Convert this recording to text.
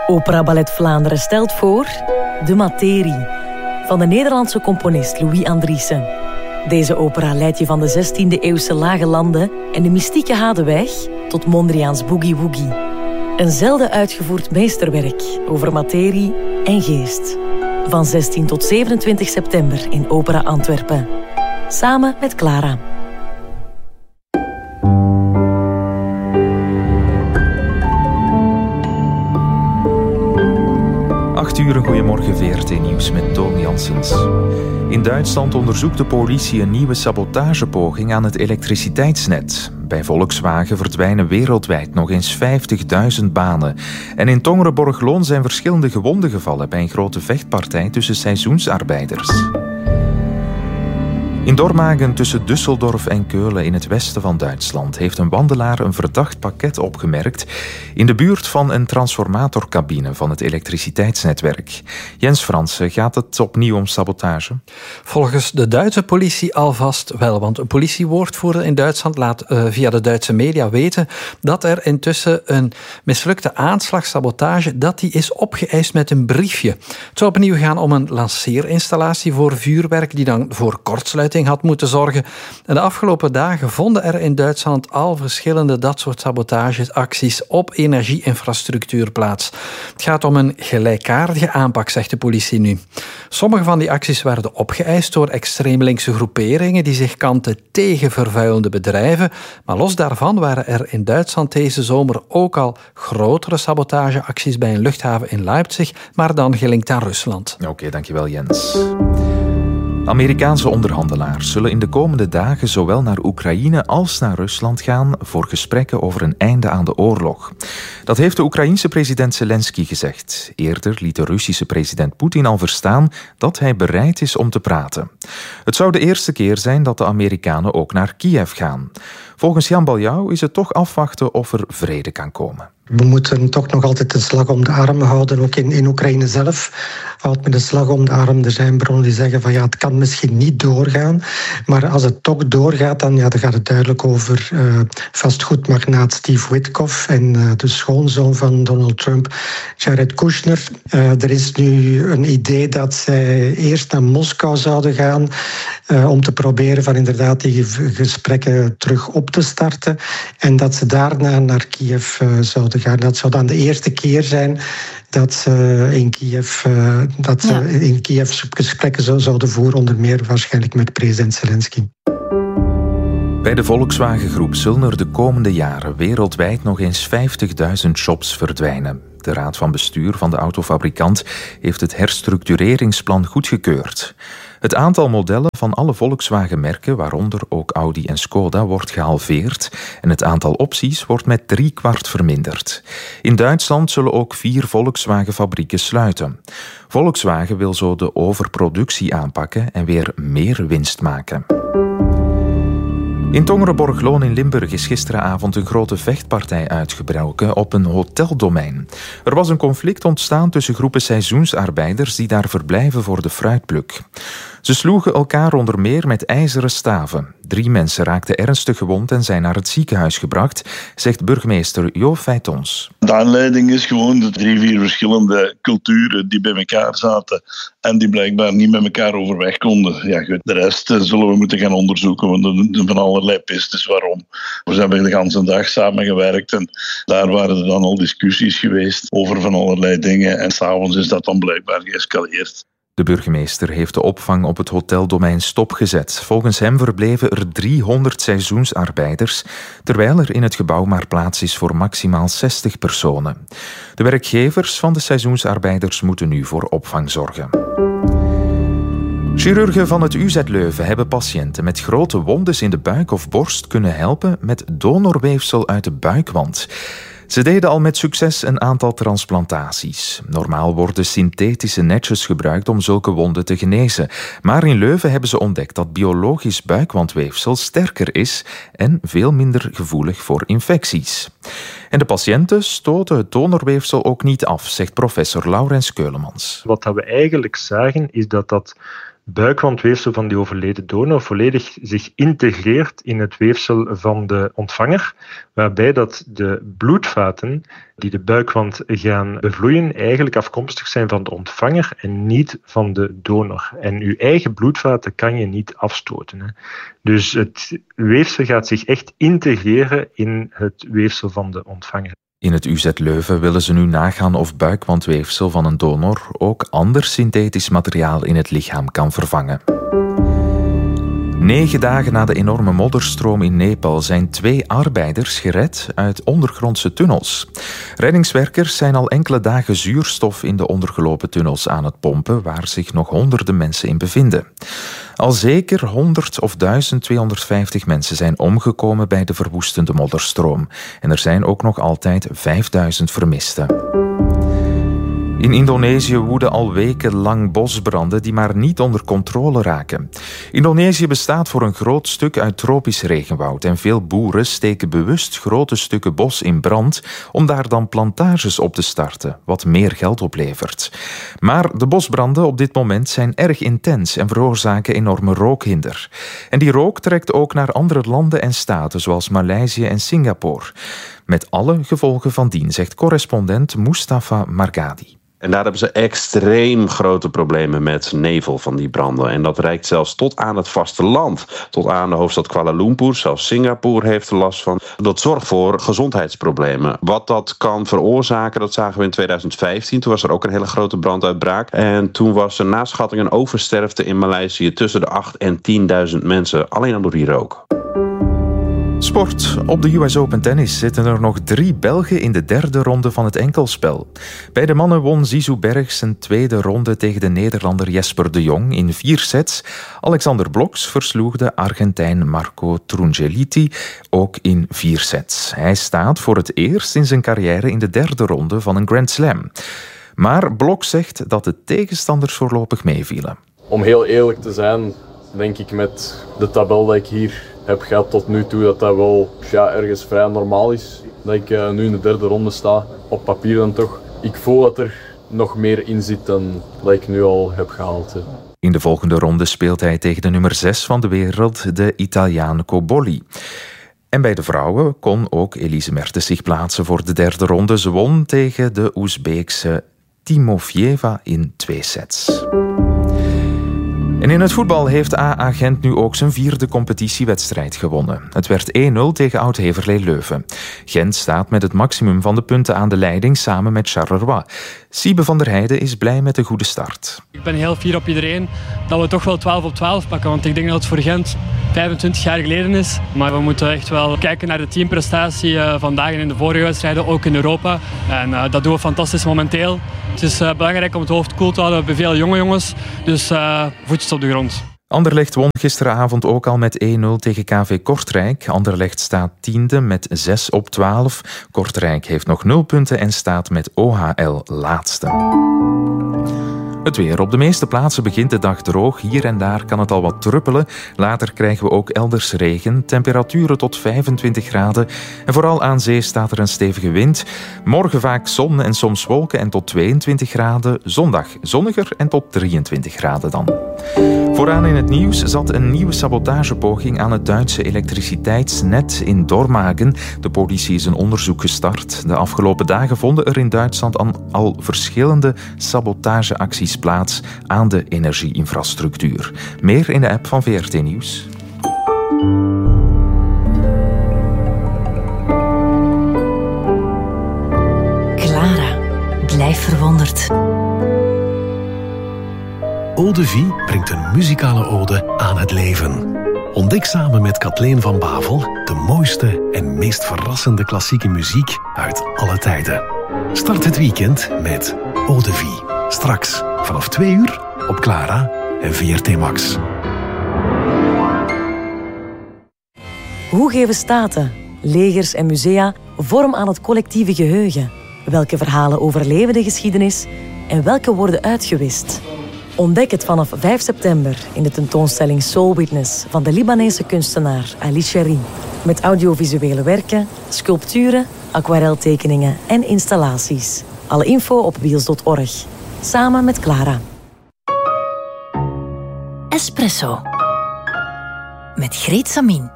Opera Ballet Vlaanderen stelt voor De Materie van de Nederlandse componist Louis Andriessen. Deze opera leidt je van de 16e-eeuwse lage landen en de mystieke Hadeweg tot Mondriaans Boogie Woogie. Een zelden uitgevoerd meesterwerk over materie en geest. Van 16 tot 27 september in Opera Antwerpen. Samen met Clara. Goedemorgen, VRT-nieuws met Toon Janssens. In Duitsland onderzoekt de politie een nieuwe sabotagepoging aan het elektriciteitsnet. Bij Volkswagen verdwijnen wereldwijd nog eens 50.000 banen. En in Tongeren-Borgloon zijn verschillende gewonden gevallen bij een grote vechtpartij tussen seizoensarbeiders. In Dormagen tussen Düsseldorf en Keulen in het westen van Duitsland heeft een wandelaar een verdacht pakket opgemerkt in de buurt van een transformatorcabine van het elektriciteitsnetwerk. Jens Fransen, gaat het opnieuw om sabotage? Volgens de Duitse politie alvast wel, want een politiewoordvoerder in Duitsland laat via de Duitse media weten dat er intussen een mislukte aanslagsabotage dat die is opgeëist met een briefje. Het zou opnieuw gaan om een lanceerinstallatie voor vuurwerk die dan voor kortsluiting had moeten zorgen. En de afgelopen dagen vonden er in Duitsland al verschillende dat soort sabotageacties op energieinfrastructuur plaats. Het gaat om een gelijkaardige aanpak, zegt de politie nu. Sommige van die acties werden opgeëist door extreem linkse groeperingen die zich kanten tegen vervuilende bedrijven. Maar los daarvan waren er in Duitsland deze zomer ook al grotere sabotageacties bij een luchthaven in Leipzig, maar dan gelinkt aan Rusland. Oké, dankjewel Jens. Amerikaanse onderhandelaars zullen in de komende dagen zowel naar Oekraïne als naar Rusland gaan voor gesprekken over een einde aan de oorlog. Dat heeft de Oekraïense president Zelensky gezegd. Eerder liet de Russische president Poetin al verstaan dat hij bereid is om te praten. Het zou de eerste keer zijn dat de Amerikanen ook naar Kiev gaan. Volgens Jan Baljouw is het toch afwachten of er vrede kan komen. We moeten toch nog altijd een slag om de arm houden, ook in Oekraïne zelf. Houdt met een slag om de arm. Er zijn bronnen die zeggen van het kan misschien niet doorgaan. Maar als het toch doorgaat, dan gaat het duidelijk over vastgoedmagnaat Steve Witkoff en de schoonzoon van Donald Trump, Jared Kushner. Er is nu een idee dat zij eerst naar Moskou zouden gaan om te proberen van inderdaad die gesprekken terug op te starten. En dat ze daarna naar Kiev zouden gaan. Dat zou dan de eerste keer zijn dat ze in Kiev gesprekken zouden voeren, onder meer waarschijnlijk met president Zelensky. Bij de Volkswagen-groep zullen er de komende jaren wereldwijd nog eens 50.000 jobs verdwijnen. De raad van bestuur van de autofabrikant heeft het herstructureringsplan goedgekeurd. Het aantal modellen van alle Volkswagen-merken, waaronder ook Audi en Skoda, wordt gehalveerd en het aantal opties wordt met 3/4 verminderd. In Duitsland zullen ook 4 Volkswagen-fabrieken sluiten. Volkswagen wil zo de overproductie aanpakken en weer meer winst maken. In Tongeren-Borgloon in Limburg is gisteravond een grote vechtpartij uitgebroken op een hoteldomein. Er was een conflict ontstaan tussen groepen seizoensarbeiders die daar verblijven voor de fruitpluk. Ze sloegen elkaar onder meer met ijzeren staven. 3 mensen raakten ernstig gewond en zijn naar het ziekenhuis gebracht, zegt burgemeester Jo Feitons. De aanleiding is gewoon de 3-4 verschillende culturen die bij elkaar zaten en die blijkbaar niet met elkaar overweg konden. Ja, goed. De rest zullen we moeten gaan onderzoeken, want er zijn van allerlei pistes waarom. We hebben de hele dag samengewerkt en daar waren er dan al discussies geweest over van allerlei dingen en 's avonds is dat dan blijkbaar geëscaleerd. De burgemeester heeft de opvang op het hoteldomein stopgezet. Volgens hem verbleven er 300 seizoensarbeiders, terwijl er in het gebouw maar plaats is voor maximaal 60 personen. De werkgevers van de seizoensarbeiders moeten nu voor opvang zorgen. Chirurgen van het UZ Leuven hebben patiënten met grote wondes in de buik of borst kunnen helpen met donorweefsel uit de buikwand. Ze deden al met succes een aantal transplantaties. Normaal worden synthetische netjes gebruikt om zulke wonden te genezen. Maar in Leuven hebben ze ontdekt dat biologisch buikwandweefsel sterker is en veel minder gevoelig voor infecties. En de patiënten stoten het donorweefsel ook niet af, zegt professor Laurens Keulemans. Wat we eigenlijk zagen is dat buikwandweefsel van die overleden donor volledig zich integreert in het weefsel van de ontvanger, waarbij dat de bloedvaten die de buikwand gaan bevloeien eigenlijk afkomstig zijn van de ontvanger en niet van de donor. En uw eigen bloedvaten kan je niet afstoten, hè. Dus het weefsel gaat zich echt integreren in het weefsel van de ontvanger. In het UZ Leuven willen ze nu nagaan of buikwandweefsel van een donor ook ander synthetisch materiaal in het lichaam kan vervangen. 9 dagen na de enorme modderstroom in Nepal zijn 2 arbeiders gered uit ondergrondse tunnels. Reddingswerkers zijn al enkele dagen zuurstof in de ondergelopen tunnels aan het pompen, waar zich nog honderden mensen in bevinden. Al zeker 100 of 1250 mensen zijn omgekomen bij de verwoestende modderstroom. En er zijn ook nog altijd 5000 vermisten. In Indonesië woeden al wekenlang bosbranden die maar niet onder controle raken. Indonesië bestaat voor een groot stuk uit tropisch regenwoud en veel boeren steken bewust grote stukken bos in brand om daar dan plantages op te starten, wat meer geld oplevert. Maar de bosbranden op dit moment zijn erg intens en veroorzaken enorme rookhinder. En die rook trekt ook naar andere landen en staten zoals Maleisië en Singapore. Met alle gevolgen van dien, zegt correspondent Mustafa Margadi. En daar hebben ze extreem grote problemen met nevel van die branden. En dat reikt zelfs tot aan het vasteland. Tot aan de hoofdstad Kuala Lumpur. Zelfs Singapore heeft er last van. Dat zorgt voor gezondheidsproblemen. Wat dat kan veroorzaken, dat zagen we in 2015. Toen was er ook een hele grote branduitbraak. En toen was er na schatting een oversterfte in Maleisië tussen de 8.000 en 10.000 mensen. Alleen al door die rook. Sport. Op de US Open Tennis zitten er nog 3 Belgen in de 3e ronde van het enkelspel. Bij de mannen won Zizou Berg zijn 2e ronde tegen de Nederlander Jesper de Jong in 4 sets. Alexander Bloks versloeg de Argentijn Marco Trungeliti ook in 4 sets. Hij staat voor het eerst in zijn carrière in de 3e ronde van een Grand Slam. Maar Bloks zegt dat de tegenstanders voorlopig meevielen. Om heel eerlijk te zijn, denk ik met de tabel dat ik hier heb gehad tot nu toe, dat wel ergens vrij normaal is. Dat ik nu in de 3e ronde sta, op papier dan toch. Ik voel dat er nog meer in zit dan dat ik nu al heb gehaald. Hè. In de volgende ronde speelt hij tegen de nummer 6 van de wereld, de Italiaan Cobolli. En bij de vrouwen kon ook Elise Mertens zich plaatsen voor de 3e ronde. Ze won tegen de Oezbeekse Timofeeva in 2 sets. En in het voetbal heeft AA Gent nu ook zijn 4e competitiewedstrijd gewonnen. Het werd 1-0 tegen Oud-Heverlee Leuven. Gent staat met het maximum van de punten aan de leiding samen met Charleroi. Siebe van der Heijden is blij met de goede start. Ik ben heel fier op iedereen dat we toch wel 12 op 12 pakken. Want ik denk dat het voor Gent 25 jaar geleden is. Maar we moeten echt wel kijken naar de teamprestatie vandaag en in de vorige wedstrijden, ook in Europa. En dat doen we fantastisch momenteel. Het is belangrijk om het hoofd koel te houden. We hebben veel jonge jongens, dus voetjes op de grond. Anderlecht won gisteravond ook al met 1-0 tegen KV Kortrijk. Anderlecht staat 10e met 6 op 12. Kortrijk heeft nog 0 punten en staat met OHL laatste. Het weer. Op de meeste plaatsen begint de dag droog. Hier en daar kan het al wat druppelen. Later krijgen we ook elders regen. Temperaturen tot 25 graden. En vooral aan zee staat er een stevige wind. Morgen vaak zon en soms wolken en tot 22 graden. Zondag zonniger en tot 23 graden dan. Vooraan in het nieuws zat een nieuwe sabotagepoging aan het Duitse elektriciteitsnet in Dormagen. De politie is een onderzoek gestart. De afgelopen dagen vonden er in Duitsland al verschillende sabotageacties plaats aan de energieinfrastructuur. Meer in de app van VRT Nieuws. Clara, blijf verwonderd. Eau de Vie brengt een muzikale ode aan het leven. Ontdek samen met Kathleen van Bavel de mooiste en meest verrassende klassieke muziek uit alle tijden. Start het weekend met Eau de Vie. Straks vanaf 2 uur op Clara en VRT Max. Hoe geven staten, legers en musea vorm aan het collectieve geheugen? Welke verhalen overleven de geschiedenis en welke worden uitgewist? Ontdek het vanaf 5 september in de tentoonstelling Soul Witness van de Libanese kunstenaar Ali Sheri. Met audiovisuele werken, sculpturen, aquareltekeningen en installaties. Alle info op wiels.org. Samen met Clara. Espresso. Met Greet Samin.